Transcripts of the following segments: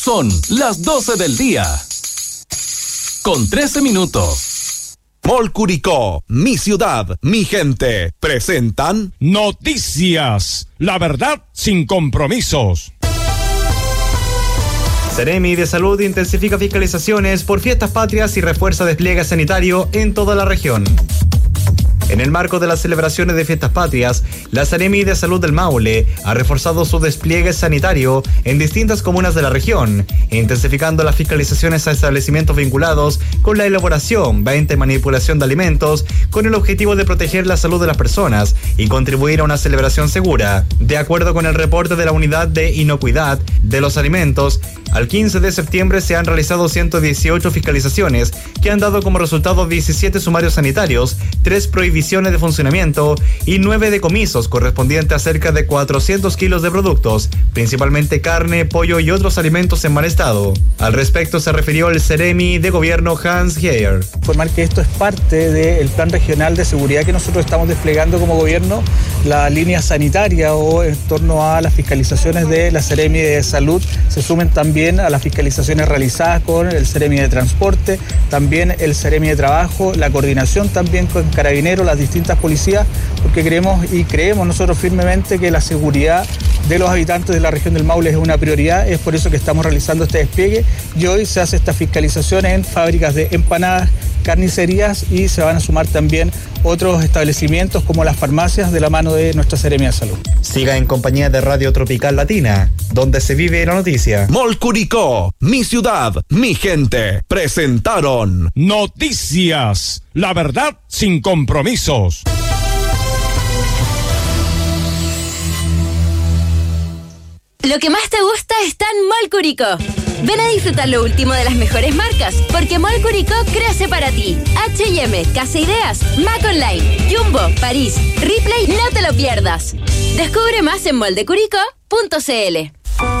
Son las 12 del día, con 13 minutos. Mall Curicó, mi ciudad, mi gente, presentan Noticias, la verdad sin compromisos. Seremi de Salud intensifica fiscalizaciones por fiestas patrias y refuerza despliegue sanitario en toda la región. En el marco de las celebraciones de fiestas patrias, la Seremi de Salud del Maule ha reforzado su despliegue sanitario en distintas comunas de la región, intensificando las fiscalizaciones a establecimientos vinculados con la elaboración, venta y manipulación de alimentos, con el objetivo de proteger la salud de las personas y contribuir a una celebración segura. De acuerdo con el reporte de la Unidad de Inocuidad de los Alimentos, al 15 de septiembre se han realizado 118 fiscalizaciones que han dado como resultado 17 sumarios sanitarios, 3 prohibiciones de funcionamiento y 9 decomisos correspondientes a cerca de 400 kilos de productos, principalmente carne, pollo y otros alimentos en mal estado. Al respecto se refirió el Seremi de Gobierno Hans Geier. Informar que esto es parte del plan regional de seguridad que nosotros estamos desplegando como gobierno, la línea sanitaria o en torno a las fiscalizaciones de la Seremi de Salud se sumen también a las fiscalizaciones realizadas con el Seremi de Transporte, también el Seremi de Trabajo, la coordinación también con Carabineros, las distintas policías, porque creemos nosotros firmemente que la seguridad de los habitantes de la región del Maule es una prioridad. Es por eso que estamos realizando este despliegue y hoy se hace esta fiscalización en fábricas de empanadas, carnicerías y se van a sumar también otros establecimientos como las farmacias de la mano de nuestra Seremi de Salud. Siga en compañía de Radio Tropical Latina, donde se vive la noticia. Mall Curicó, mi ciudad, mi gente, presentaron Noticias, la verdad sin compromisos. Lo que más te gusta está en Mall Curicó. Ven a disfrutar lo último de las mejores marcas, porque Mall Curicó crece para ti. H&M, Casa Ideas, Mac Online, Jumbo, París, Ripley, no te lo pierdas. Descubre más en moldecuricó.cl.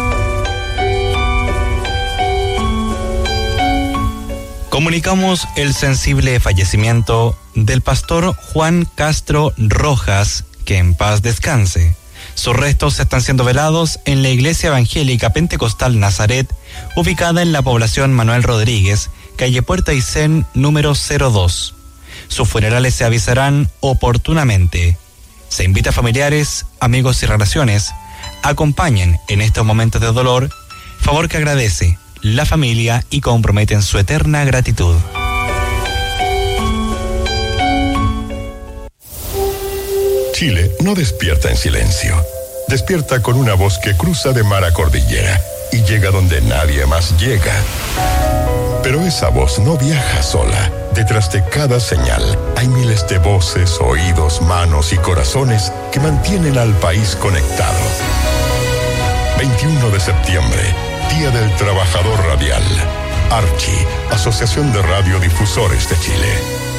Comunicamos el sensible fallecimiento del pastor Juan Castro Rojas, que en paz descanse. Sus restos están siendo velados en la Iglesia Evangélica Pentecostal Nazaret, ubicada en la población Manuel Rodríguez, calle Puerta Aysén, número 02. Sus funerales se avisarán oportunamente. Se invita a familiares, amigos y relaciones, acompañen en estos momentos de dolor, favor que agradece la familia y comprometen su eterna gratitud. Chile no despierta en silencio. Despierta con una voz que cruza de mar a cordillera y llega donde nadie más llega. Pero esa voz no viaja sola. Detrás de cada señal hay miles de voces, oídos, manos y corazones que mantienen al país conectado. 21 de septiembre, Día del Trabajador Radial. Archi, Asociación de Radiodifusores de Chile.